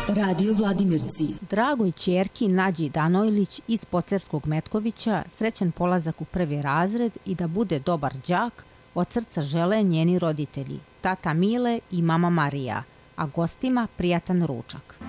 Radio Vladimirci. Dragoj ćerki Nađi Danojlić iz Pocerskog Metkovića srećan polazak u prvi razred i da bude dobar đak od srca žele njeni roditelji, tata Mile i mama Marija, a gostima prijatan ručak.